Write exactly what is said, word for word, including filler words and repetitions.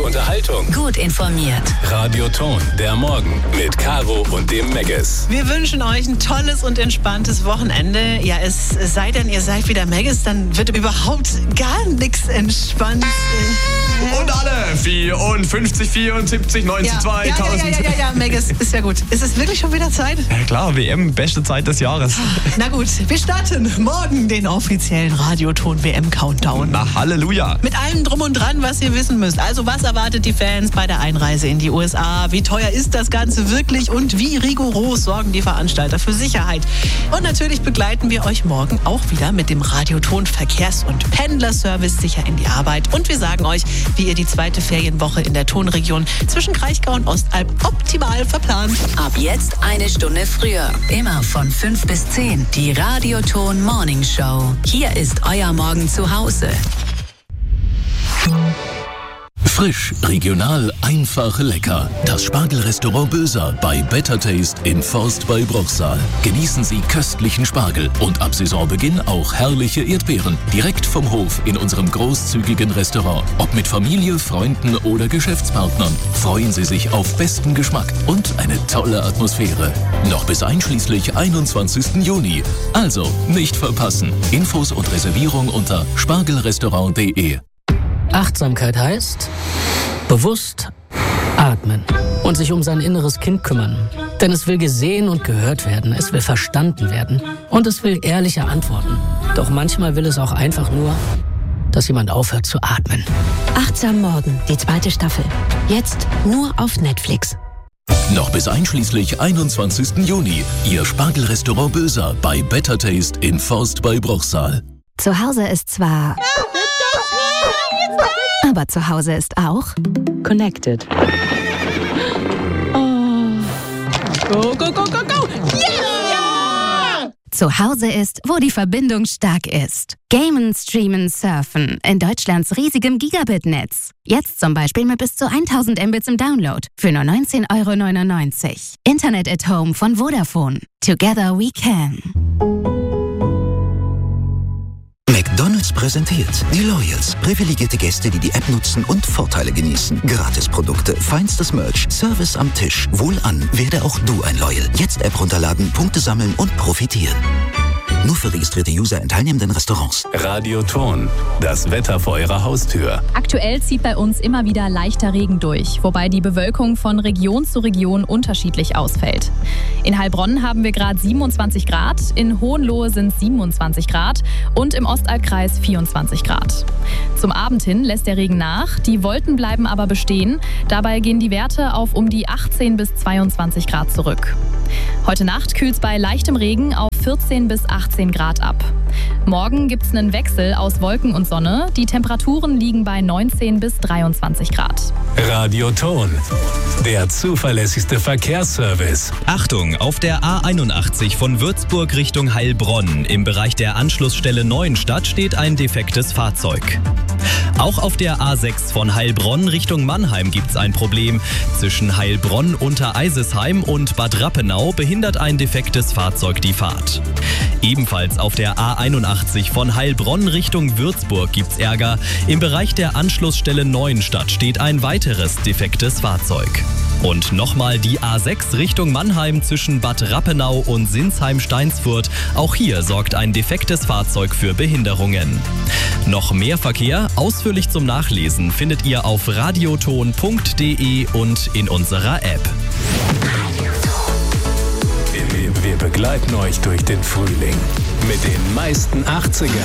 Unterhaltung. Gut informiert. Radioton, der Morgen mit Caro und dem Megges. Wir wünschen euch ein tolles und entspanntes Wochenende. Ja, es sei denn, ihr seid wieder Megges, dann wird überhaupt gar nichts entspannt. Und alle vierundfünfzig, vierundsiebzig, neunzig, Ja, zweitausend. ja, ja, ja, ja, ja, Megges, ist ja gut. Ist es wirklich schon wieder Zeit? Ja klar, W M, beste Zeit des Jahres. Na gut, wir starten morgen den offiziellen Radioton-W M-Countdown. Na Halleluja. Mit allem drum und dran, was ihr wissen müsst. Also was erwartet die Fans bei der Einreise in die U S A? Wie teuer ist das Ganze wirklich? Und wie rigoros sorgen die Veranstalter für Sicherheit? Und natürlich begleiten wir euch morgen auch wieder mit dem Radioton Verkehrs- und Pendlerservice sicher in die Arbeit. Und wir sagen euch, wie ihr die zweite Ferienwoche in der Tonregion zwischen Kraichgau und Ostalb optimal verplant. Ab jetzt eine Stunde früher. Immer von fünf bis zehn. Die Radioton Morning Show. Hier ist euer Morgen zu Hause. Frisch, regional, einfach, lecker. Das Spargelrestaurant Böser bei Better Taste in Forst bei Bruchsal. Genießen Sie köstlichen Spargel und ab Saisonbeginn auch herrliche Erdbeeren. Direkt vom Hof in unserem großzügigen Restaurant. Ob mit Familie, Freunden oder Geschäftspartnern. Freuen Sie sich auf besten Geschmack und eine tolle Atmosphäre. Noch bis einschließlich einundzwanzigsten Juni. Also nicht verpassen. Infos und Reservierung unter spargelrestaurant punkt de. Achtsamkeit heißt bewusst atmen und sich um sein inneres Kind kümmern. Denn es will gesehen und gehört werden, es will verstanden werden und es will ehrliche Antworten. Doch manchmal will es auch einfach nur, dass jemand aufhört zu atmen. Achtsam Morgen, die zweite Staffel. Jetzt nur auf Netflix. Noch bis einschließlich einundzwanzigsten Juni. Ihr Spargelrestaurant Böser bei Better Taste in Forst bei Bruchsal. Zu Hause ist zwar... Aber zu Hause ist auch... Connected. Go, go, go, go, go! Yeah! Zu Hause ist, wo die Verbindung stark ist. Gamen, streamen, surfen. In Deutschlands riesigem Gigabit-Netz. Jetzt zum Beispiel mit bis zu tausend Mbits im Download. Für nur neunzehn Euro neunundneunzig. Internet at Home von Vodafone. Together we can. McDonald's präsentiert die Loyals. Privilegierte Gäste, die die App nutzen und Vorteile genießen. Gratisprodukte, feinstes Merch, Service am Tisch. Wohlan, werde auch du ein Loyal. Jetzt App runterladen, Punkte sammeln und profitieren. Nur für registrierte User in teilnehmenden Restaurants. Radioton, das Wetter vor Ihrer Haustür. Aktuell zieht bei uns immer wieder leichter Regen durch, wobei die Bewölkung von Region zu Region unterschiedlich ausfällt. In Heilbronn haben wir gerade siebenundzwanzig Grad, in Hohenlohe sind es siebenundzwanzig Grad und im Ostalbkreis vierundzwanzig Grad. Zum Abend hin lässt der Regen nach, die Wolken bleiben aber bestehen. Dabei gehen die Werte auf um die achtzehn bis zweiundzwanzig Grad zurück. Heute Nacht kühlt es bei leichtem Regen auf vierzehn bis achtzehn Grad ab. Morgen gibt es einen Wechsel aus Wolken und Sonne. Die Temperaturen liegen bei neunzehn bis dreiundzwanzig Grad. Radioton, der zuverlässigste Verkehrsservice. Achtung, auf der A einundachtzig von Würzburg Richtung Heilbronn im Bereich der Anschlussstelle Neuenstadt steht ein defektes Fahrzeug. Auch auf der A sechs von Heilbronn Richtung Mannheim gibt es ein Problem. Zwischen Heilbronn unter Eisesheim und Bad Rappenau behindert ein defektes Fahrzeug die Fahrt. Ebenfalls auf der A einundachtzig von Heilbronn Richtung Würzburg gibt's Ärger. Im Bereich der Anschlussstelle Neuenstadt steht ein weiteres defektes Fahrzeug. Und nochmal die A sechs Richtung Mannheim zwischen Bad Rappenau und Sinsheim-Steinsfurt. Auch hier sorgt ein defektes Fahrzeug für Behinderungen. Noch mehr Verkehr, ausführlich zum Nachlesen, findet ihr auf radioton punkt de und in unserer App. Wir, wir begleiten euch durch den Frühling mit den meisten achtziger